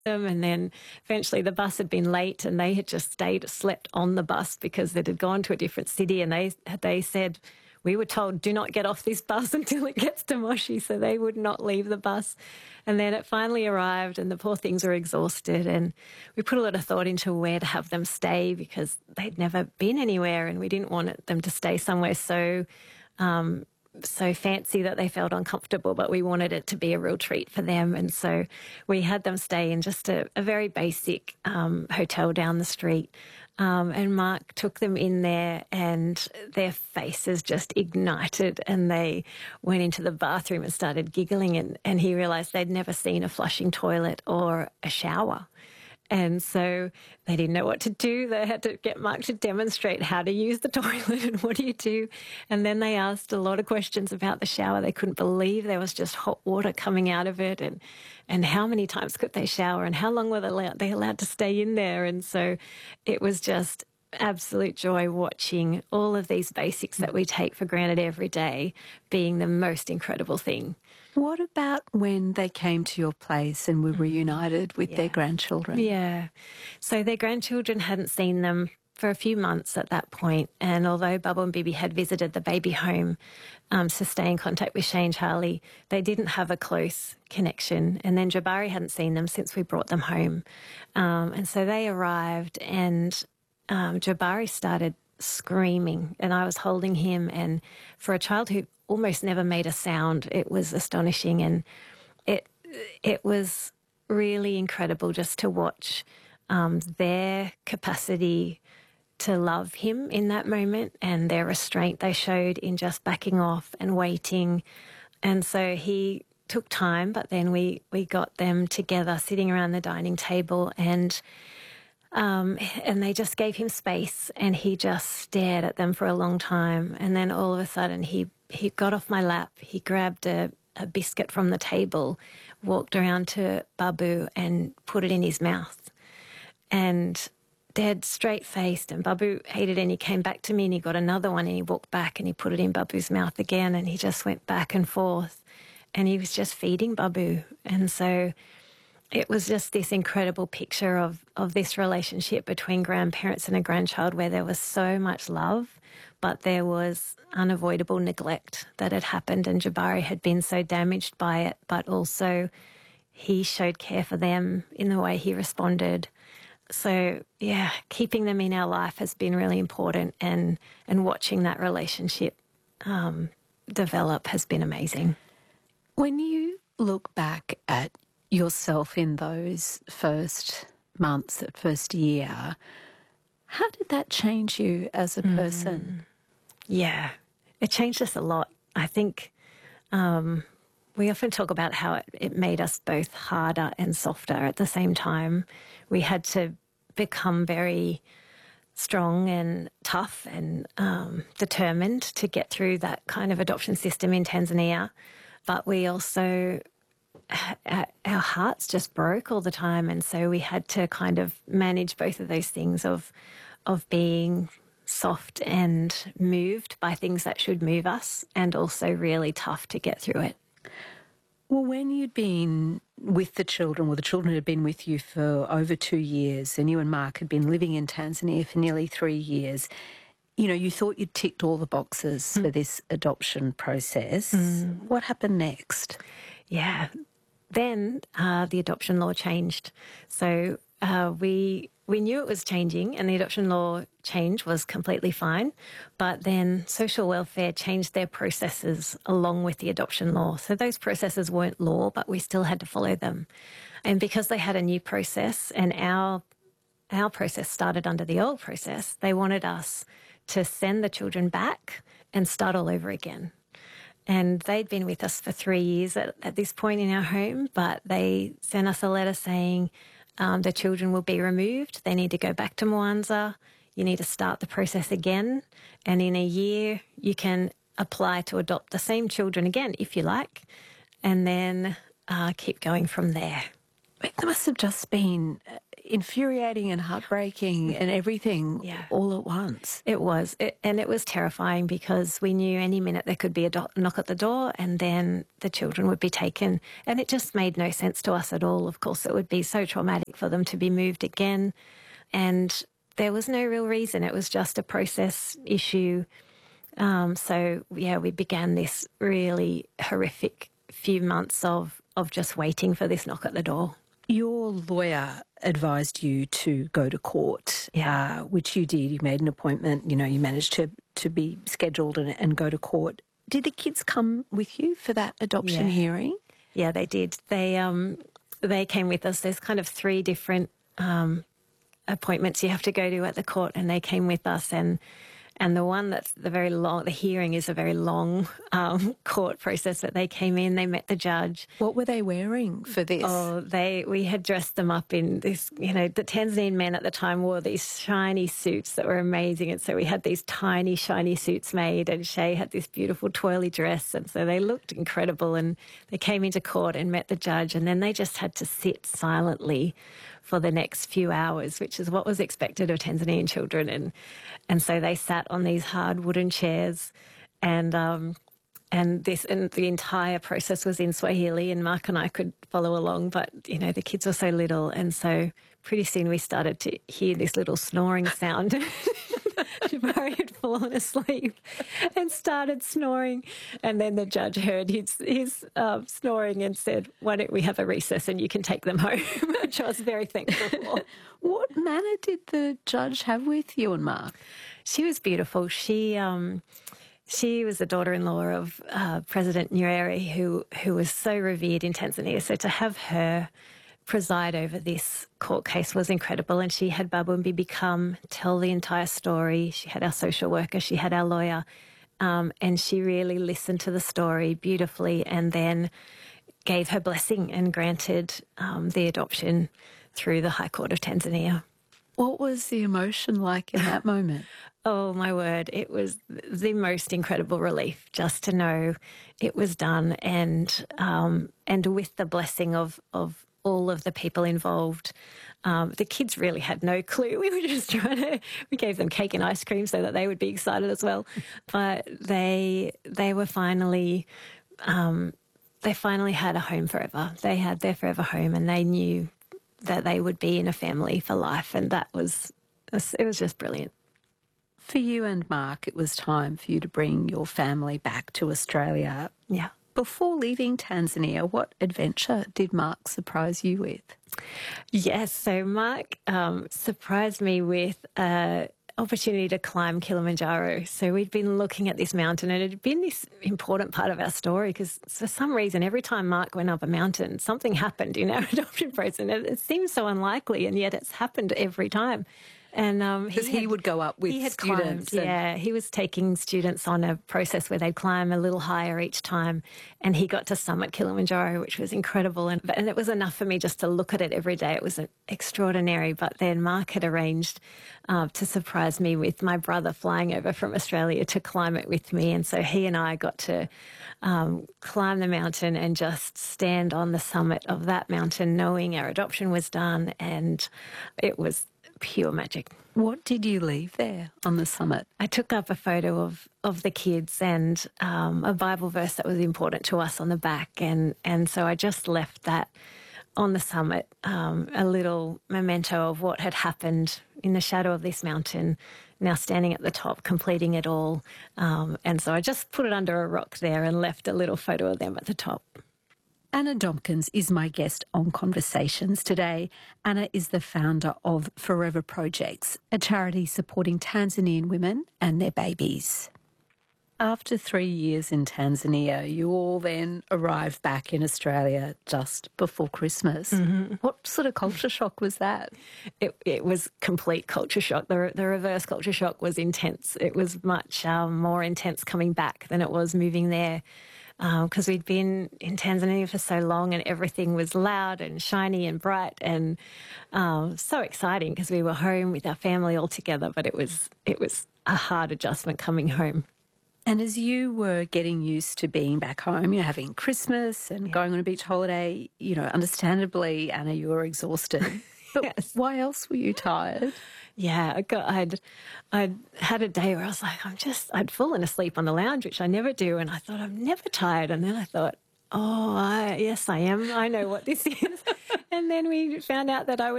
them. And then eventually the bus had been late and they had just slept on the bus because it had gone to a different city. And they said, we were told, do not get off this bus until it gets to Moshi. So they would not leave the bus. And then it finally arrived and the poor things were exhausted. And we put a lot of thought into where to have them stay because they'd never been anywhere and we didn't want them to stay somewhere so fancy that they felt uncomfortable, but we wanted it to be a real treat for them. And so we had them stay in just a very basic hotel down the street. And Mark took them in there and their faces just ignited and they went into the bathroom and started giggling and he realised they'd never seen a flushing toilet or a shower. And so they didn't know what to do. They had to get Mark to demonstrate how to use the toilet and what do you do. And then they asked a lot of questions about the shower. They couldn't believe there was just hot water coming out of it and how many times could they shower and how long were they allowed to stay in there. And so it was just absolute joy watching all of these basics that we take for granted every day being the most incredible thing. What about when they came to your place and were reunited with their grandchildren? Yeah. So their grandchildren hadn't seen them for a few months at that point. And although Bubble and Bibi had visited the baby home to stay in contact with Shane Charlie, they didn't have a close connection. And then Jabari hadn't seen them since we brought them home. And so they arrived and Jabari started screaming and I was holding him. And for a child who almost never made a sound, it was astonishing. And it was really incredible just to watch their capacity to love him in that moment and their restraint they showed in just backing off and waiting. And so he took time, but then we got them together sitting around the dining table and they just gave him space and he just stared at them for a long time. And then all of a sudden he got off my lap, he grabbed a biscuit from the table, walked around to Babu and put it in his mouth. And dead straight-faced, and Babu ate it and he came back to me and he got another one and he walked back and he put it in Babu's mouth again and he just went back and forth and he was just feeding Babu. And so it was just this incredible picture of this relationship between grandparents and a grandchild where there was so much love, but there was unavoidable neglect that had happened and Jabari had been so damaged by it, but also he showed care for them in the way he responded. So, yeah, keeping them in our life has been really important and watching that relationship develop has been amazing. When you look back at yourself in those first months, that first year, how did that change you as a person? Yeah, it changed us a lot. I think we often talk about how it made us both harder and softer at the same time. We had to become very strong and tough and determined to get through that kind of adoption system in Tanzania. But we also, our hearts just broke all the time. And so we had to kind of manage both of those things of being soft and moved by things that should move us and also really tough to get through it. Well, when you'd been with the children, well, the children had been with you for over 2 years and you and Mark had been living in Tanzania for nearly 3 years, you know, you thought you'd ticked all the boxes for this adoption process. What happened next? Yeah. Then the adoption law changed. So we knew it was changing and the adoption law change was completely fine, but then social welfare changed their processes along with the adoption law. So those processes weren't law, but we still had to follow them. And because they had a new process and our process started under the old process, they wanted us to send the children back and start all over again. And they'd been with us for 3 years at this point in our home, but they sent us a letter saying the children will be removed. They need to go back to Mwanza. You need to start the process again. And in a year, you can apply to adopt the same children again, if you like, and then keep going from there. There must have just been infuriating and heartbreaking and everything all at once. It was. And it was terrifying because we knew any minute there could be a knock at the door and then the children would be taken. And it just made no sense to us at all. Of course, it would be so traumatic for them to be moved again. And there was no real reason. It was just a process issue. We began this really horrific few months of just waiting for this knock at the door. Your lawyer advised you to go to court, which you did. You made an appointment, you managed to be scheduled and go to court. Did the kids come with you for that adoption hearing? Yeah, they did. They came with us. There's kind of 3 different appointments you have to go to at the court, and they came with us. And the one that's the hearing is a very long court process. But they came in, they met the judge. What were they wearing for this? Oh, we had dressed them up in this, the Tanzanian men at the time wore these shiny suits that were amazing. And so we had these tiny, shiny suits made, and Shay had this beautiful twirly dress. And so they looked incredible. And they came into court and met the judge. And then they just had to sit silently for the next few hours, which is what was expected of Tanzanian children. And so they sat on these hard wooden chairs, and the entire process was in Swahili, and Mark and I could follow along, but the kids were so little, and so pretty soon we started to hear this little snoring sound. Jabari had fallen asleep and started snoring, and then the judge heard his snoring and said, "Why don't we have a recess and you can take them home?" Which I was very thankful for. What manner did the judge have with you and Mark? She was beautiful. She was the daughter-in-law of President Nyerere, who was so revered in Tanzania. So to have her preside over this court case was incredible. And she had Babu and Bibi come tell the entire story. She had our social worker, she had our lawyer, and she really listened to the story beautifully and then gave her blessing and granted the adoption through the High Court of Tanzania. What was the emotion like in that moment? Oh, my word. It was the most incredible relief just to know it was done, and with the blessing of all of the people involved. The kids really had no clue. We were just we gave them cake and ice cream so that they would be excited as well. But they were finally had a home forever. They had their forever home, and they knew that they would be in a family for life. And it was just brilliant. For you and Mark, it was time for you to bring your family back to Australia. Yeah. Before leaving Tanzania, what adventure did Mark surprise you with? Yes, so Mark surprised me with an opportunity to climb Kilimanjaro. So we'd been looking at this mountain, and it had been this important part of our story because for some reason, every time Mark went up a mountain, something happened in our adoption process. And it seems so unlikely, and yet it's happened every time. And he would go up with students. Climbed, he was taking students on a process where they'd climb a little higher each time, and he got to summit Kilimanjaro, which was incredible. And it was enough for me just to look at it every day. It was extraordinary. But then Mark had arranged to surprise me with my brother flying over from Australia to climb it with me. And so he and I got to climb the mountain and just stand on the summit of that mountain, knowing our adoption was done, and it was pure magic. What did you leave there on the summit? I took up a photo of the kids and a Bible verse that was important to us on the back, and so I just left that on the summit, a little memento of what had happened in the shadow of this mountain, now standing at the top, completing it all. And so I just put it under a rock there and left a little photo of them at the top. Anna Domkins is my guest on Conversations today. Anna is the founder of Forever Projects, a charity supporting Tanzanian women and their babies. After 3 years in Tanzania, you all then arrived back in Australia just before Christmas. Mm-hmm. What sort of culture shock was that? It was complete culture shock. The reverse culture shock was intense. It was much more intense coming back than it was moving there. Because we'd been in Tanzania for so long and everything was loud and shiny and bright and so exciting because we were home with our family all together, but it was a hard adjustment coming home. And as you were getting used to being back home, having Christmas and going on a beach holiday, understandably, Anna, you were exhausted. But Yes. why else were you tired? Yeah, I'd had a day where I was like, I'd fallen asleep on the lounge, which I never do. And I thought, I'm never tired. And then I thought, oh, yes, I am. I know what this is. And then we found out that I was